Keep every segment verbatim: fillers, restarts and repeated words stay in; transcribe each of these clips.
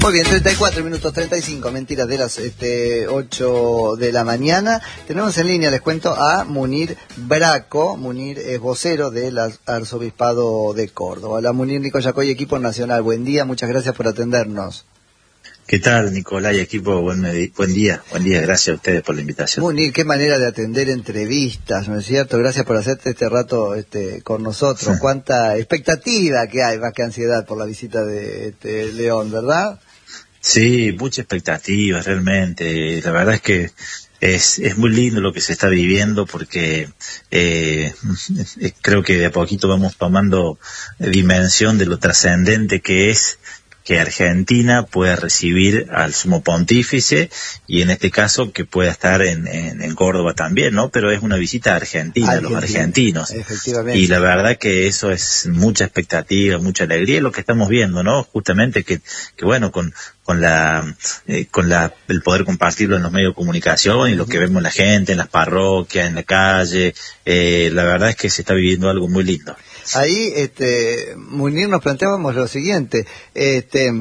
Muy bien, treinta y cuatro minutos, treinta y cinco, mentiras, de las este, ocho de la mañana. Tenemos en línea, les cuento, a Munir Braco. Munir es vocero del Arzobispado de Córdoba. Hola Munir, Nico Yacoy, equipo nacional. Buen día, muchas gracias por atendernos. ¿Qué tal, Nicolás y equipo? Buen, buen día, buen día, gracias a ustedes por la invitación. Munir, qué manera de atender entrevistas, ¿no es cierto? Gracias por hacerte este rato este, con nosotros. Sí. Cuánta expectativa que hay, más que ansiedad por la visita de este, León, ¿verdad? Sí, mucha expectativa realmente. La verdad es que es, es muy lindo lo que se está viviendo porque eh, creo que de a poquito vamos tomando dimensión de lo trascendente que es que Argentina pueda recibir al sumo pontífice y en este caso que pueda estar en, en, en Córdoba también, ¿no? Pero es una visita a Argentina, a los argentinos. Efectivamente. Y la verdad que eso es mucha expectativa, mucha alegría, y lo que estamos viendo, ¿no? Justamente que, que bueno, con con la eh, con la el poder compartirlo en los medios de comunicación y lo que vemos en la gente, en las parroquias, en la calle, eh, la verdad es que se está viviendo algo muy lindo. Ahí, este, Munir, nos planteábamos lo siguiente, este,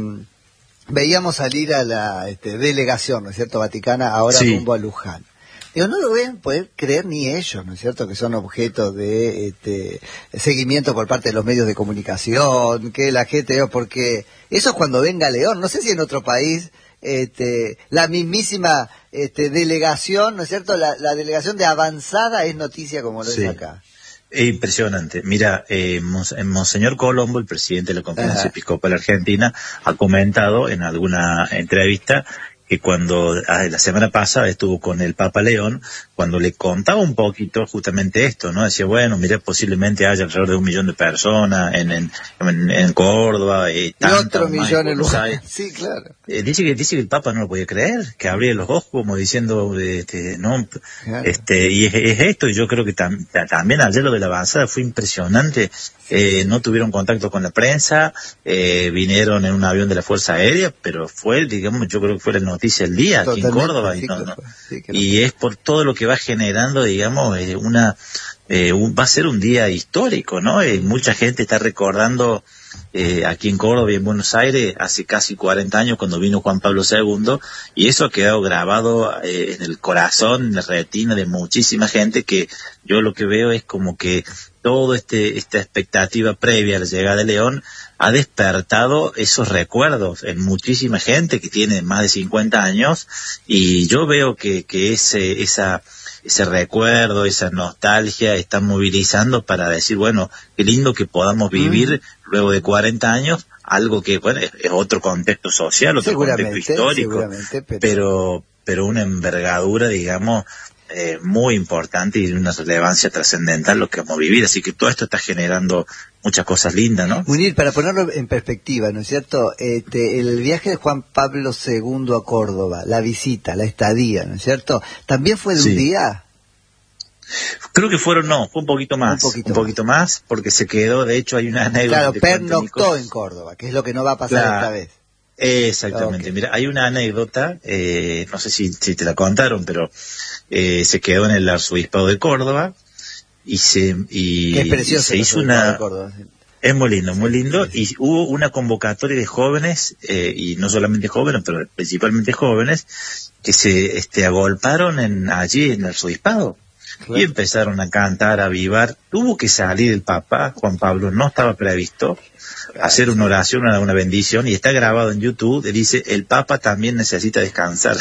veíamos salir a la este, delegación, ¿no es cierto?, vaticana, ahora sí, rumbo a Luján. Digo, no lo deben poder creer ni ellos, ¿no es cierto?, que son objetos de este, seguimiento por parte de los medios de comunicación, que la gente, porque eso es cuando venga León, no sé si en otro país, este, la mismísima este, delegación, ¿no es cierto?, la, la delegación de avanzada es noticia como lo sí. es acá. Es impresionante. Mira, eh, Monseñor Colombo, el presidente de la Conferencia Ajá. Episcopal Argentina, ha comentado en alguna entrevista que cuando la semana pasada estuvo con el Papa León, cuando le contaba un poquito justamente esto, ¿no? Decía, bueno, mira, posiblemente haya alrededor de un millón de personas en en, en, en Córdoba y, y otro millón en Luján. Sí, claro. Eh, dice que dice que el Papa no lo podía creer, que abría los ojos como diciendo, este, no, claro. este, y es, es esto, y yo creo que tam, también ayer lo de la avanzada fue impresionante. Eh, no tuvieron contacto con la prensa, eh, vinieron en un avión de la Fuerza Aérea, pero fue, digamos, yo creo que fue la noticia del día aquí en Córdoba, sí, y, no, no, sí, y es por todo lo que va generando, digamos, eh, una, eh, un, va a ser un día histórico, ¿no? Eh, mucha gente está recordando eh, aquí en Córdoba y en Buenos Aires hace casi cuarenta años cuando vino Juan Pablo segundo, y eso ha quedado grabado eh, en el corazón, en la retina de muchísima gente, que yo lo que veo es como que todo este esta expectativa previa a la llegada de León ha despertado esos recuerdos en muchísima gente que tiene más de cincuenta años, y yo veo que que ese esa ese recuerdo, esa nostalgia está movilizando para decir, bueno, qué lindo que podamos vivir mm. luego de cuarenta años algo que, bueno, es, es otro contexto social, otro contexto histórico, pero... pero pero una envergadura, digamos, Eh, muy importante y de una relevancia trascendental lo que vamos a vivir, así que todo esto está generando muchas cosas lindas, ¿no? Munir, para ponerlo en perspectiva, ¿no es cierto? Este, el viaje de Juan Pablo segundo a Córdoba, la visita, la estadía, ¿no es cierto? ¿También fue de sí. un día? Creo que fueron, no, fue un poquito más, un poquito, un poquito más. más, porque se quedó, de hecho hay una anécdota. Claro, pernoctó en Córdoba, que es lo que no va a pasar claro. esta vez. Exactamente, okay. Mira, hay una anécdota, eh, no sé si, si te la contaron, pero eh, se quedó en el Arzobispado de Córdoba y se y, es precioso, y se hizo una Córdoba, sí. Es muy lindo, muy lindo, sí, sí. Y hubo una convocatoria de jóvenes, eh, y no solamente jóvenes, pero principalmente jóvenes, que se este agolparon en allí en el Arzobispado. Claro. Y empezaron a cantar, a avivar. Tuvo que salir el Papa, Juan Pablo, no estaba previsto, hacer una oración, una, una bendición, y está grabado en YouTube, y dice, el Papa también necesita descansar.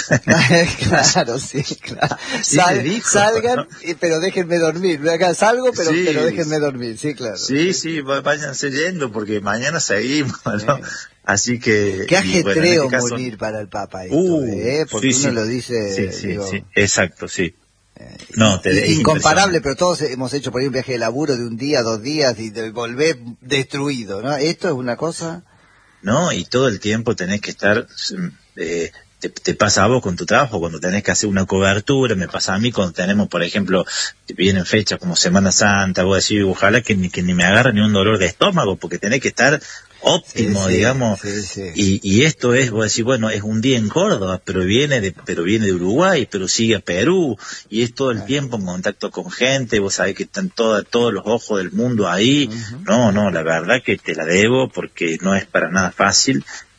Claro, sí, claro. Sí, Sal, dijo, salgan, ¿no? Pero déjenme dormir. Acá salgo, pero, sí, pero déjenme dormir, sí, claro. Sí, sí, váyanse yendo, porque mañana seguimos, ¿no? Sí. Así que... Qué ajetreo, bueno, en este caso, morir para el Papa esto, uh, ¿eh? Porque sí, uno sí, lo dice... Sí, sí, digo, sí, exacto, sí. No, te y, incomparable, pero todos hemos hecho por ahí un viaje de laburo de un día, dos días y de volver destruido, ¿no? Esto es una cosa... No, y todo el tiempo tenés que estar... Eh, te, te pasa a vos con tu trabajo, cuando tenés que hacer una cobertura, me pasa a mí cuando tenemos, por ejemplo, vienen fechas como Semana Santa, vos decís, ojalá que ni, que ni me agarre ni un dolor de estómago, porque tenés que estar óptimo, sí, sí, digamos, sí, sí. Y, y esto es, vos decís, bueno, es un día en Córdoba, pero viene de, pero viene de Uruguay, pero sigue a Perú, y es todo el tiempo en contacto con gente, vos sabés que están toda, todos los ojos del mundo ahí. Uh-huh. No, no, la verdad que te la debo, porque no es para nada fácil,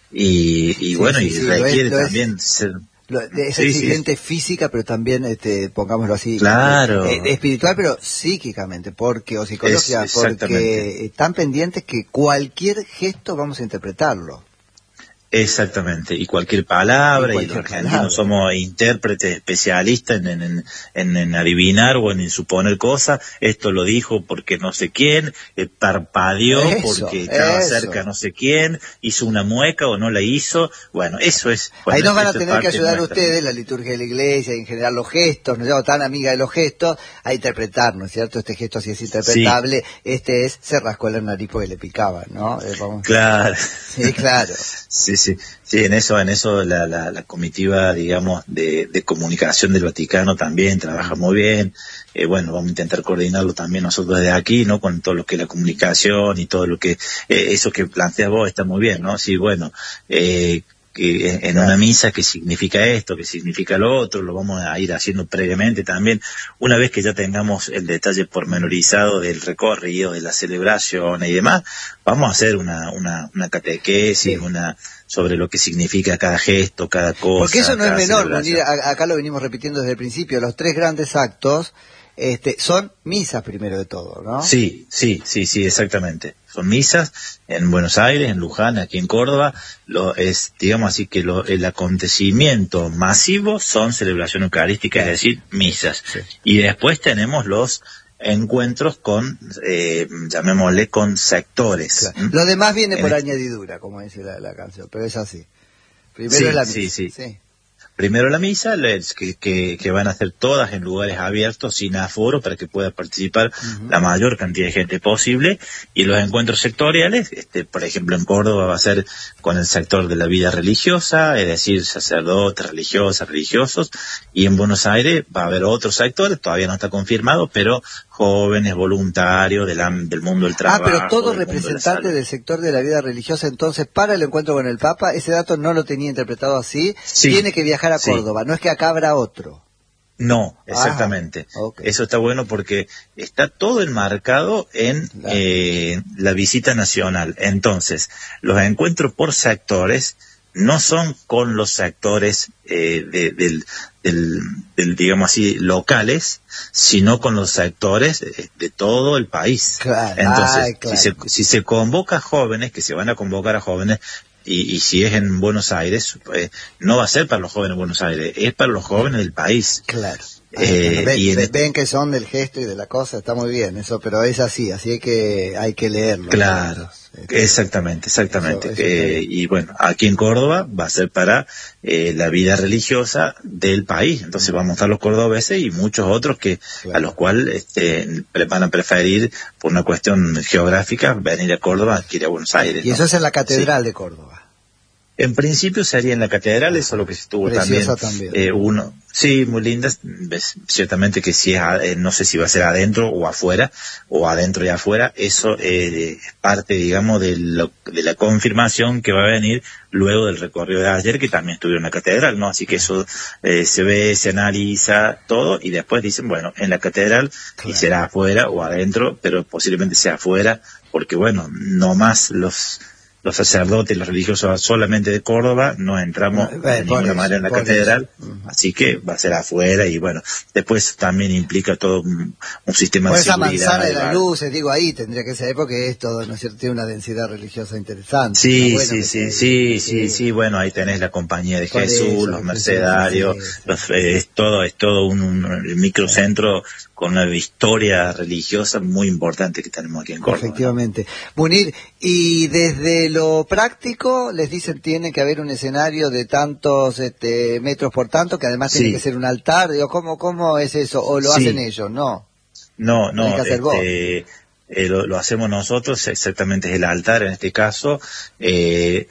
y, y sí, bueno, sí, y sí, requiere lo es, lo también es, ser... Lo, es sí, exigente sí. física, pero también, este, pongámoslo así, claro. eh, eh, espiritual, pero psíquicamente, porque o psicológica, es, porque están pendientes que cualquier gesto vamos a interpretarlo. Exactamente, y cualquier palabra, y, cualquier y los argentinos palabra. Somos intérpretes especialistas en, en, en, en adivinar o en suponer cosas. Esto lo dijo porque no sé quién, eh, parpadeó eso, porque estaba eso. cerca no sé quién, hizo una mueca o no la hizo. Bueno, eso es... Bueno, ahí nos van a tener que ayudar nuestra, ustedes, la liturgia de la iglesia, en general los gestos, ¿no es cierto? Tan amiga de los gestos, a interpretar, ¿no es cierto? Este gesto sí es interpretable, sí. Este es, se rascó la nariz porque le picaba, ¿no? Eh, vamos. Claro. Sí, claro. Sí, sí, sí, en eso, en eso la, la, la comitiva, digamos, de, de comunicación del Vaticano también trabaja muy bien. Eh, bueno, vamos a intentar coordinarlo también nosotros desde aquí, ¿no? Con todo lo que es la comunicación y todo lo que, eh, eso que planteas vos está muy bien, ¿no? Sí, bueno, eh, que en una misa qué significa esto, qué significa lo otro, lo vamos a ir haciendo previamente también, una vez que ya tengamos el detalle pormenorizado del recorrido, de la celebración y demás, vamos a hacer una, una, una catequesis, sí. una sobre lo que significa cada gesto, cada cosa. Porque eso no es menor, venir, acá lo venimos repitiendo desde el principio, los tres grandes actos este, son misas primero de todo, ¿no? Sí, sí, sí, sí, exactamente. Son misas en Buenos Aires, en Luján, aquí en Córdoba. Lo es, digamos así que lo, el acontecimiento masivo son celebración eucarística, sí. es decir, misas. Sí. Y después tenemos los encuentros con, eh, llamémosle, con sectores. Claro. ¿Mm? Lo demás viene por este... añadidura, como dice la, la canción, pero es así. Primero sí, es la misa. Sí, sí. sí. Primero la misa, que, que, que van a hacer todas en lugares abiertos, sin aforo, para que pueda participar uh-huh. la mayor cantidad de gente posible. Y los encuentros sectoriales, este, por ejemplo, en Córdoba va a ser con el sector de la vida religiosa, es decir, sacerdotes, religiosas, religiosos. Y en Buenos Aires va a haber otros sectores, todavía no está confirmado, pero jóvenes, voluntarios del, del mundo del trabajo. Ah, pero todo representante de del sector de la vida religiosa, entonces, para el encuentro con el Papa, ese dato no lo tenía interpretado así, sí. tiene que viajar a Córdoba, sí. no es que acá habrá otro. No, exactamente. Ah, okay. Eso está bueno porque está todo enmarcado en claro. eh, la visita nacional. Entonces, los encuentros por sectores no son con los sectores eh, de, del, del, del, digamos así, locales, sino con los sectores de, de todo el país. Claro. Entonces, Ay, claro. si, se, si se convoca a jóvenes, que se van a convocar a jóvenes, y, y si es en Buenos Aires, eh, no va a ser para los jóvenes de Buenos Aires, es para los jóvenes del país. Claro. Ah, eh, bueno, ven, y ven, este... ven que son del gesto y de la cosa, está muy bien eso, pero es así, así que hay que leerlo. Claro, este, exactamente, exactamente. Eso, eso eh, y bueno, aquí en Córdoba va a ser para eh, la vida religiosa del país, entonces vamos a estar los cordobeses y muchos otros que claro. a los cuales este, van a preferir, por una cuestión geográfica, venir a Córdoba que ir a Buenos Aires. Y ¿no? eso es en la Catedral sí. de Córdoba. En principio sería en la catedral, eso es lo que se estuvo también, también. Eh, uno, sí, muy lindas, ves, ciertamente que si es, eh, no sé si va a ser adentro o afuera, o adentro y afuera, eso eh, es parte, digamos, de, lo, de la confirmación que va a venir luego del recorrido de ayer, que también estuvieron en la catedral, ¿no? Así que eso eh, se ve, se analiza todo, y después dicen, bueno, en la catedral, claro. y será afuera o adentro, pero posiblemente sea afuera, porque bueno, no más los... los sacerdotes, los religiosos solamente de Córdoba, no entramos no, de ninguna manera en la catedral, uh-huh. así que va a ser afuera y bueno, después también implica todo un, un sistema pues de seguridad. Esa manzana de las luces, digo, ahí tendría que ser, porque es todo, ¿no es cierto?, tiene una densidad religiosa interesante. Sí, bueno, sí, sí, sí, sí, sí, sí, bueno, ahí tenés la compañía de Por Jesús, eso, los mercedarios, sí, sí. Los, eh, es todo, es todo un, un microcentro con una historia religiosa muy importante que tenemos aquí en Córdoba. Efectivamente. ¿No? Munir, y desde lo práctico, les dicen tiene que haber un escenario de tantos este, metros por tanto, que además sí. tiene que ser un altar, digo, ¿cómo, cómo es eso? ¿O lo sí. hacen ellos? No. No, no, que hacer este, eh, lo, lo hacemos nosotros, exactamente es el altar en este caso. Eh,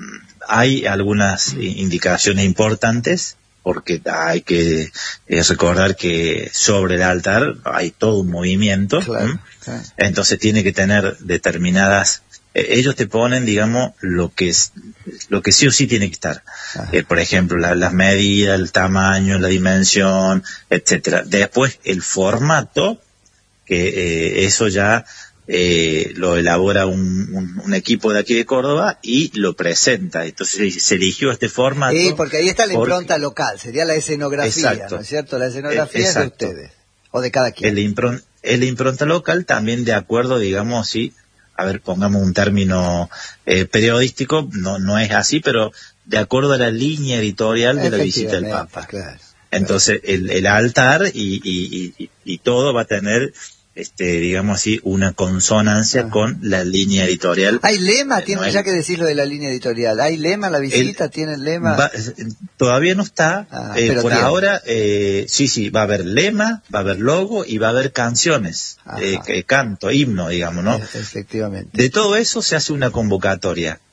hay algunas indicaciones importantes, porque hay que eh, recordar que sobre el altar hay todo un movimiento, claro, claro. Entonces tiene que tener determinadas, eh, ellos te ponen, digamos, lo que es, lo que sí o sí tiene que estar, eh, por ejemplo, la, las medidas, el tamaño, la dimensión, etcétera. Después el formato, que eh, eso ya eh, lo elabora un, un, un equipo de aquí de Córdoba y lo presenta. Entonces se eligió este formato. Sí, porque ahí está la impronta porque... local, sería la escenografía, exacto. ¿no es cierto? La escenografía es de ustedes, o de cada quien. El, impron, el impronta local también de acuerdo, digamos, sí, a ver, pongamos un término eh, periodístico, no, no es así, pero de acuerdo a la línea editorial de la visita del Papa. Claro. Entonces el, el altar y, y, y, y todo va a tener, este, digamos así, una consonancia ah. con la línea editorial. ¿Hay lema? Tiene, no ya es... que decirlo de la línea editorial. ¿Hay lema? ¿La visita el, tiene lema? Va, todavía no está. Ah, eh, por tiene. ahora, eh, sí, sí, va a haber lema, va a haber logo y va a haber canciones, eh, canto, himno, digamos, ¿no? Efectivamente. De todo eso se hace una convocatoria.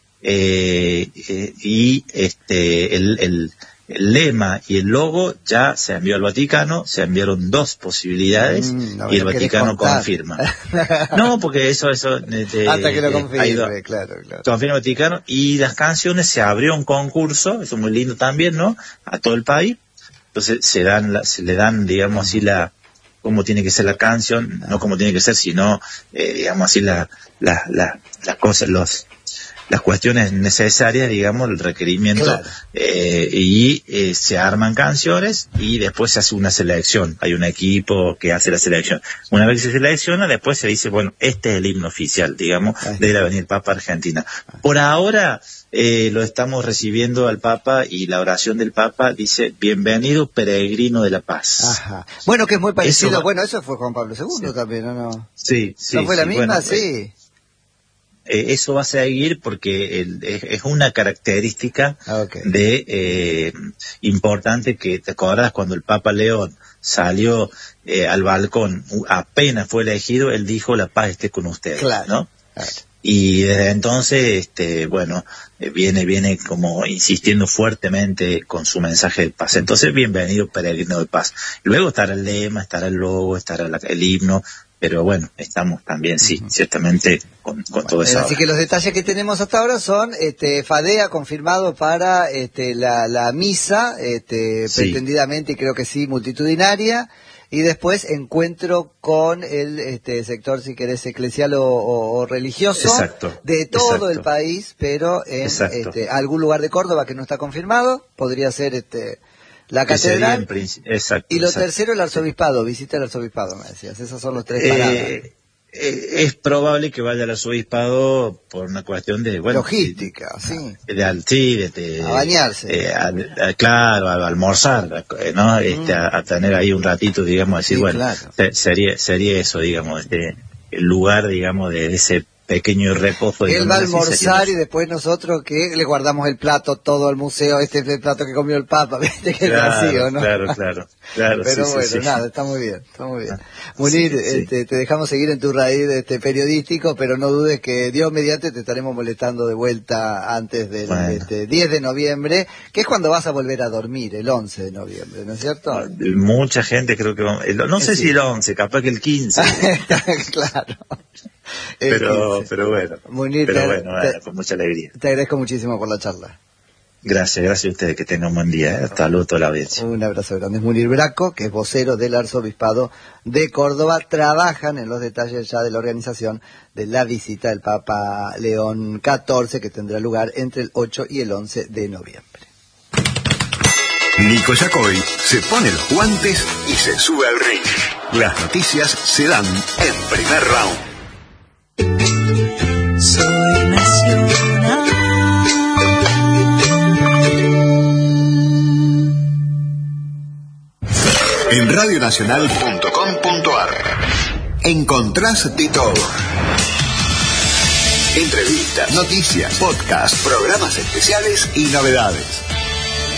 Eh, eh, y este, el... el El lema y el logo ya se envió al Vaticano, se enviaron dos posibilidades mm, no, y el Vaticano confirma. No, porque eso, eso... Te, Hasta que lo confirme, ido, claro, claro. Confirma el Vaticano y las canciones, se abrió un concurso, eso es muy lindo también, ¿no? A todo el país. Entonces se dan, la, se le dan, digamos así, la, cómo tiene que ser la canción, no cómo tiene que ser, sino, eh, digamos así, la, la, la, las cosas, los... las cuestiones necesarias, digamos, el requerimiento, claro. eh, y eh, se arman canciones y después se hace una selección. Hay un equipo que hace la selección. Una vez que se selecciona, después se dice, bueno, este es el himno oficial, digamos, Ay. de la venir Papa Argentina. Por ahora eh, lo estamos recibiendo al Papa y la oración del Papa dice, bienvenido peregrino de la paz. Ajá. Bueno, que es muy parecido, eso, bueno, eso fue Juan Pablo segundo sí. también, ¿o no? Sí, sí. ¿No fue sí, la misma? bueno, sí. Eh, Eh, eso va a seguir porque el, es, es una característica okay. de eh, importante que te acuerdas cuando el Papa León salió eh, al balcón, apenas fue elegido, él dijo la paz esté con ustedes, claro. ¿no? Claro. Y desde entonces, este, bueno, eh, viene, viene como insistiendo fuertemente con su mensaje de paz. Entonces, bienvenido peregrino de paz. Luego estará el lema, estará el logo, estará la, el himno. Pero bueno, estamos también, sí, uh-huh. ciertamente con, con bueno, todo eso. Así que los detalles que tenemos hasta ahora son, este, Fadea confirmado para este, la, la misa, este, sí. pretendidamente, creo que sí, multitudinaria, y después encuentro con el este, sector, si querés, eclesial o, o, o religioso, exacto, de todo exacto. el país, pero en este, algún lugar de Córdoba que no está confirmado, podría ser... este la catedral, exacto, y lo exacto. tercero el arzobispado, visita el arzobispado, me decías, esos son los tres paradas. Eh, eh, es probable que vaya al arzobispado por una cuestión de, bueno... logística, sí. De, de, sí, de, de, a bañarse. Eh, a, a, claro, a, a almorzar, ¿no? Este, mm. a, a tener ahí un ratito, digamos, decir, sí, bueno, claro. se, sería sería eso, digamos, este, el lugar, digamos, de, de ese... pequeño reposo. Él va a almorzar y después nosotros que le guardamos el plato todo al museo, este es el plato que comió el Papa, ¿viste? Que claro, es vacío, ¿no? Claro, claro, claro. Pero sí, bueno, sí, nada, sí. está muy bien, está muy bien. Munir, sí, sí. Este, te dejamos seguir en tu raíz este, periodístico, pero no dudes que Dios mediante te estaremos molestando de vuelta antes del bueno. este, diez de noviembre, que es cuando vas a volver a dormir, el once de noviembre, ¿no es cierto? Mucha gente creo que va, no sé sí. si el once, capaz que el quince. Claro. Pero, pero bueno, Munir, pero te, bueno, te, bueno, con mucha alegría. Te agradezco muchísimo por la charla. Gracias, gracias a ustedes, que tengan un buen día. ¿eh? Hasta luego a toda la audiencia. Un abrazo grande. Es Munir Braco, que es vocero del Arzobispado de Córdoba. Trabajan en los detalles ya de la organización de la visita del Papa León catorce, que tendrá lugar entre el ocho y el once de noviembre. Nico Yacoy se pone los guantes y se sube al ring. Las noticias se dan en primer round. Soy nacional. En radio nacional punto com punto a r encontrás de todo. Entrevistas, noticias, podcasts, programas especiales y novedades.